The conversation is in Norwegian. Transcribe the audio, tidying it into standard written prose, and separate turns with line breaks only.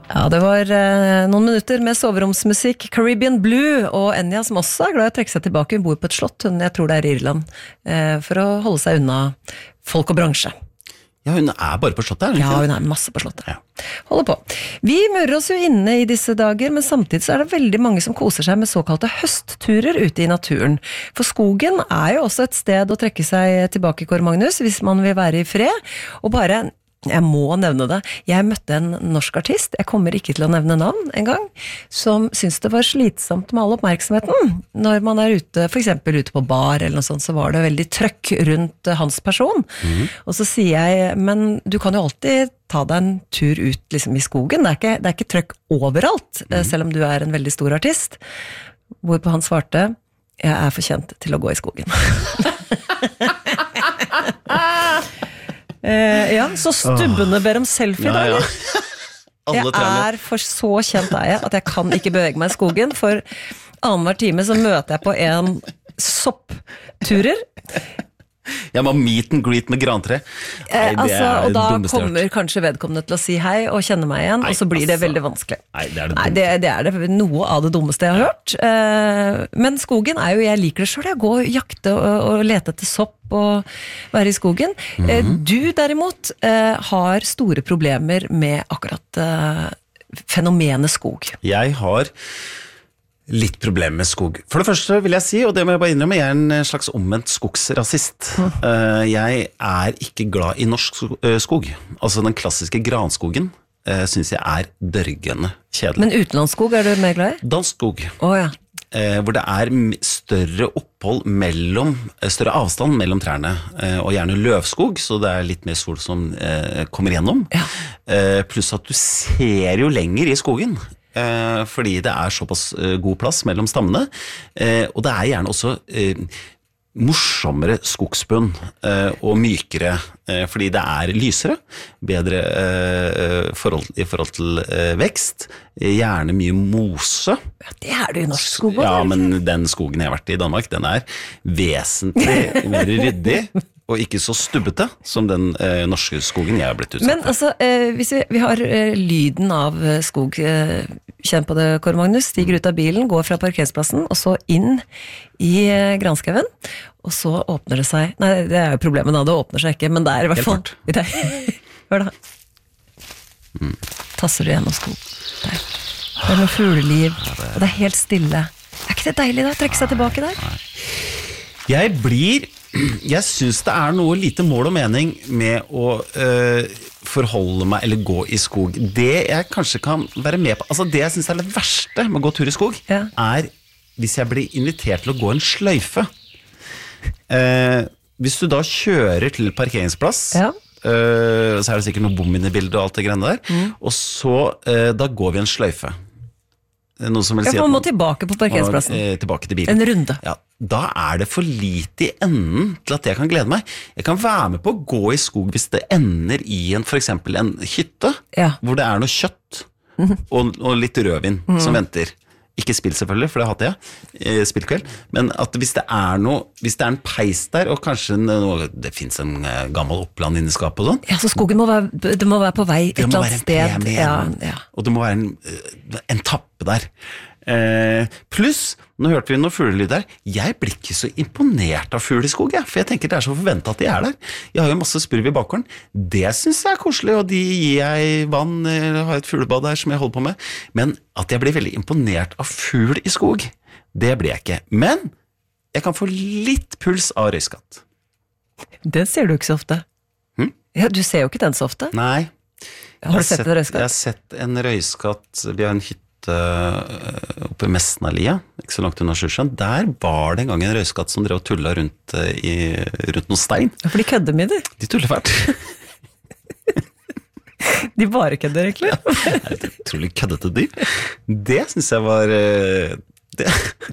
Ja, det var noen minutter med soveromsmusikk, Caribbean Blue og Enya, som også glad i å trekke seg tilbake. Hun bor på et slott, jeg tror det i Irland, for å holde seg unna folk og bransje.
Ja, hun bare på slottet,
Ja, hun masse på slottet.
Ja.
Holder på. Vi mører oss jo inne i disse dager, men samtidig så det veldig mange som koser seg med såkalte høstturer ute i naturen. For skogen jo også et sted å trekke seg tilbake, Kåre Magnus, hvis man vil være i fred, og bare... Jeg må nevne det. Jeg møtte en norsk artist, jeg kommer ikke til å nevne navn en gang, som syntes det var slitsomt med all oppmerksomheten. Når man ute, for eksempel ute på bar eller noe sånt, så var det veldig trøkk rundt hans person. Og så sier jeg, men du kan jo alltid ta deg en tur ut liksom, i skogen. Det er ikke trøkk overalt, selv om du en veldig stor artist. Hvorpå han svarte, jeg for kjent til å gå i skogen. Ja, så stubbene ber om selfie da, Jeg for så kjent at jeg kan ikke bevege meg i skogen, for annenhver time så møter jeg på en soppturer.
Jeg må meet and greet med grantre.
Og da kommer kanskje vedkommende til å si hei og kjenne meg igjen, og så blir det veldig vanskelig. Det er noe av det dummeste jeg har hørt. Men skogen jo, jeg liker det selv, jeg går og jakte og lete etter sopp og være i skogen. Du derimot har store problemer med akkurat fenomenet skog. Jeg
har litt problem med skog. For det første vil jeg si, og det må jeg bare innrømme, jeg en slags omvendt skogsrasist. Jeg ikke glad i norsk skog. Altså den klassiske granskogen synes jeg dørgende kjedelig.
Men utenlandsskog du mer glad i?
Dansk skog.
Ja.
Hvor det større opphold større avstand mellom trærne, og gjerne løvskog, så det litt mer sol som kommer gjennom. Ja. Pluss at du ser jo lenger i skogen, fordi det såpass god plass mellom stammene, og det gjerne også morsommere skogsbunn og mykere, fordi det lysere, bedre i forhold til vekst, gjerne mye mose.
Ja, det det i norsk skog også.
Ja, men den skogen jeg har vært i Danmark, den vesentlig mer ryddig, og ikke så stubbete som den norske skogen jeg har blitt utsatt.
Men altså, hvis vi har lyden av skog, kjenn på det, Kåre Magnus, stiger ut av bilen, går fra parkeringsplassen, og så inn i granskauen, og så åpner det seg, nei, det jo problemet da, det åpner seg ikke, men det i hvert fall. Hør da. Tasser du gjennom skog. Det noe fugleliv, og det helt stille. Ikke det deilig da, trekke seg tilbake der?
Jeg synes det noe lite mål og mening med å forholde meg eller gå i skog. Det jeg kanskje kan være med på, altså det jeg synes det verste med å gå tur i skog, hvis jeg blir invitert til å gå en sløyfe. Hvis du da kjører til parkeringsplass, så det sikkert noe bom inne i bildet og alt det greiene der, og så da går vi en sløyfe. Noe som vil si
man må tilbake på parkeringsplassen.
Tilbake til bilen.
En runde.
Ja, da det for lite i enden til at jeg kan glede meg. Jeg kan være med på å gå i skog hvis det ender i for eksempel en hytte, hvor det noe kjøtt og litt rødvin som venter. Ikke spill selvfølgelig, for det hadde jeg spillkveld, men at hvis det noe, hvis det en peis der, og kanskje det finnes en gammel oppland inne i skapet og sånn. Ja,
så skogen må være på vei et eller annet sted.
Og det må være en tappe der. Pluss, nå hørte vi noen fuglelyd der, jeg blir ikke så imponert av fugl i skog, for jeg tenker det så forventet at de der. Jeg har jo masse spurv i bakgården, det synes jeg koselig, og de gir jeg vann, har et fuglebad der som jeg holder på med, men at jeg blir veldig imponert av fugl i skog, det blir jeg ikke. Men jeg kan få litt puls av røyskatt.
Den ser du ikke så ofte. Ja, du ser jo ikke den så ofte.
Nei.
Har du sett en røyskatt?
Jeg har sett en røyskatt, vi har en hytte oppe i Mesnalia, ikke så langt unna Sjusjøen. Der var det en gang en røyskatt som drev og tullet rundt noen stein. Ja,
for de kødder mye,
De tuller fælt.
De bare kødder, egentlig.
Ja, det utrolig køddete dyr. Det synes jeg var